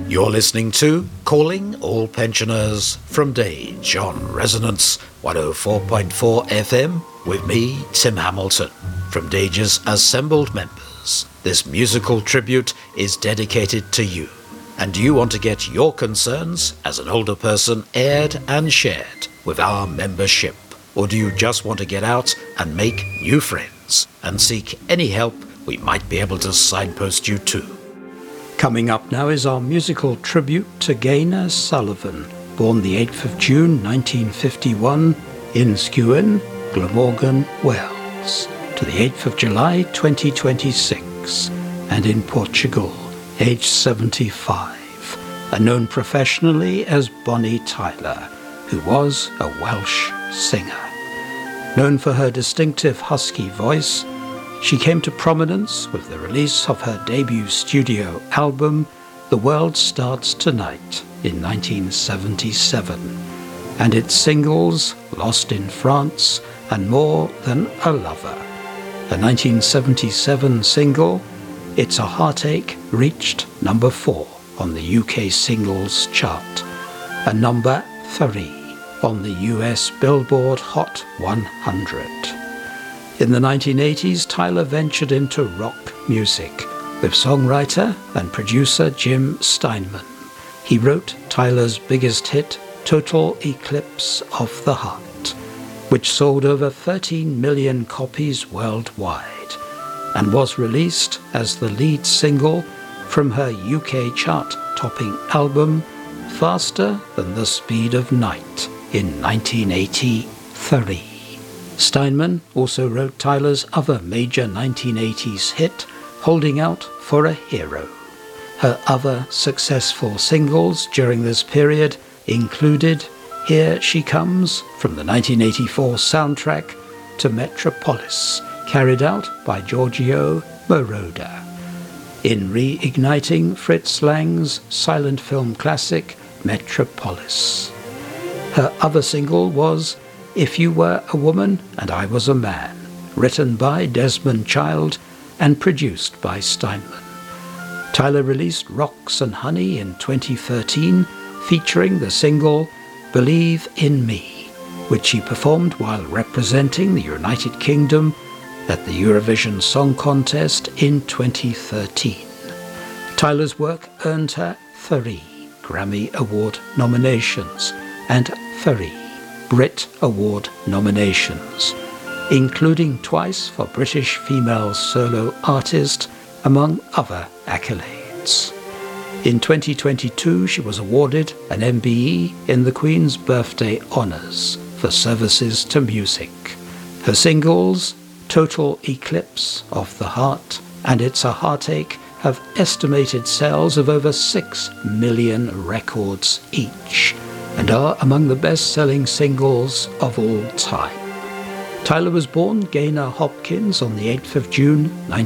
You're listening to Calling All Pensioners from Dage on Resonance 104.4 FM with me, Tim Hamilton. From Dage's assembled members, this musical tribute is dedicated to you. And do you want to get your concerns as an older person aired and shared with our membership? Or do you just want to get out and make new friends and seek any help we might be able to signpost you to? Coming up now is our musical tribute to Gaynor Sullivan, born the 8th of June 1951 in Skewen, Glamorgan, Wales, to the 8th of July 2026, and in Portugal, aged 75, and known professionally as Bonnie Tyler, who was a Welsh singer. Known for her distinctive husky voice, she came to prominence with the release of her debut studio album, The World Starts Tonight, in 1977, and its singles, Lost in France and More Than a Lover. The 1977 single, It's a Heartache, reached number 4 on the UK singles chart, and number 3 on the US Billboard Hot 100. In the 1980s, Tyler ventured into rock music with songwriter and producer Jim Steinman. He wrote Tyler's biggest hit, Total Eclipse of the Heart, which sold over 13 million copies worldwide and was released as the lead single from her UK chart-topping album, Faster Than the Speed of Night, in 1983. Steinman also wrote Tyler's other major 1980s hit, Holding Out for a Hero. Her other successful singles during this period included Here She Comes from the 1984 soundtrack to Metropolis, carried out by Giorgio Moroder. In reigniting Fritz Lang's silent film classic Metropolis. Her other single was If You Were a Woman and I Was a Man, written by Desmond Child and produced by Steinman. Tyler released Rocks and Honey in 2013, featuring the single Believe in Me, which she performed while representing the United Kingdom at the Eurovision Song Contest in 2013. Tyler's work earned her 3 Grammy Award nominations and 3 Brit Award nominations, including twice for British Female Solo Artist, among other accolades. In 2022, she was awarded an MBE in the Queen's Birthday Honours for services to music. Her singles, Total Eclipse of the Heart and It's a Heartache, have estimated sales of over 6 million records each, and are among the best-selling singles of all time. Tyler was born Gaynor Hopkins on the 8th of June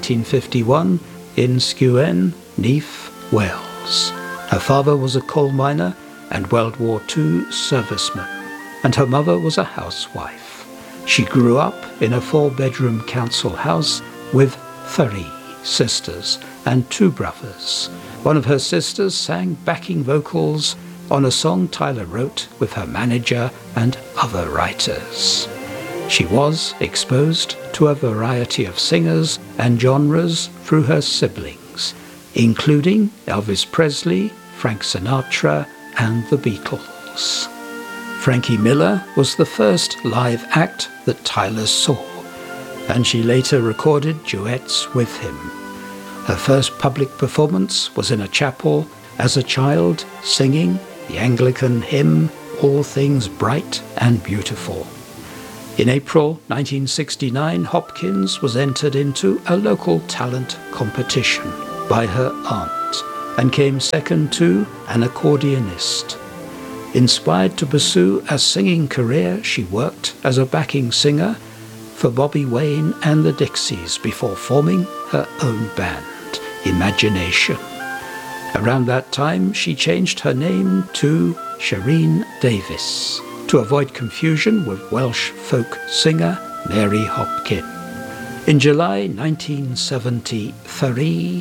1951 in Skewen, Neath, Wales. Her father was a coal miner and World War II serviceman, and her mother was a housewife. She grew up in a 4-bedroom council house with 3 sisters and 2 brothers. One of her sisters sang backing vocals on a song Tyler wrote with her manager and other writers. She was exposed to a variety of singers and genres through her siblings, including Elvis Presley, Frank Sinatra, and the Beatles. Frankie Miller was the first live act that Tyler saw, and she later recorded duets with him. Her first public performance was in a chapel as a child, singing the Anglican hymn, All Things Bright and Beautiful. In April 1969, Hopkins was entered into a local talent competition by her aunt and came second to an accordionist. Inspired to pursue a singing career, she worked as a backing singer for Bobby Wayne and the Dixies before forming her own band, Imagination. Around that time, she changed her name to Shireen Davis to avoid confusion with Welsh folk singer Mary Hopkin. In July 1973,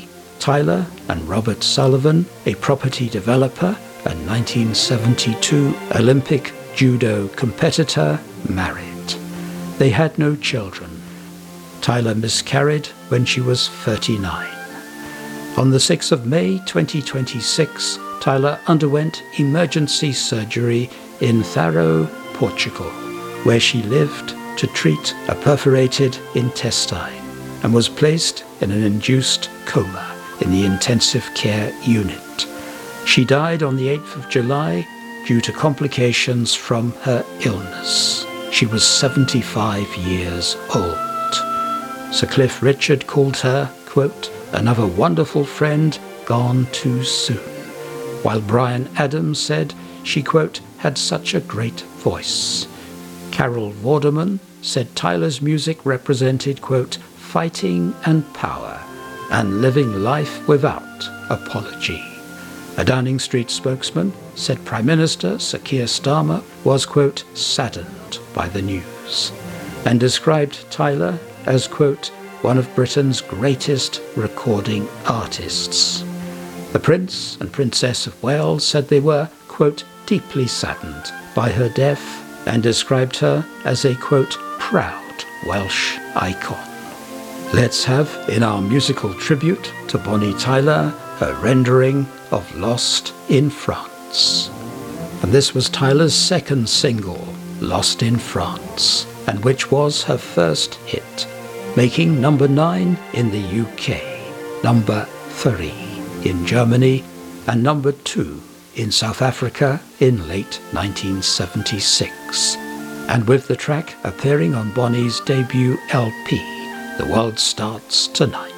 Tyler and Robert Sullivan, a property developer and 1972 Olympic judo competitor, married. They had no children. Tyler miscarried when she was 39. On the 6th of May 2026, Tyler underwent emergency surgery in Faro, Portugal, where she lived to treat a perforated intestine and was placed in an induced coma in the intensive care unit. She died on the 8th of July due to complications from her illness. She was 75 years old. Sir Cliff Richard called her, quote, another wonderful friend gone too soon, while Bryan Adams said she, quote, had such a great voice. Carol Vorderman said Tyler's music represented, quote, fighting and power and living life without apology. A Downing Street spokesman said Prime Minister Sir Keir Starmer was, quote, saddened by the news and described Tyler as, quote, one of Britain's greatest recording artists. The Prince and Princess of Wales said they were, quote, deeply saddened by her death and described her as a, quote, proud Welsh icon. Let's have, in our musical tribute to Bonnie Tyler, her rendering of Lost in France. And this was Tyler's second single, Lost in France, and which was her first hit, making number 9 in the UK, number 3 in Germany, and number 2 in South Africa in late 1976, and with the track appearing on Bonnie's debut LP, The World Starts Tonight.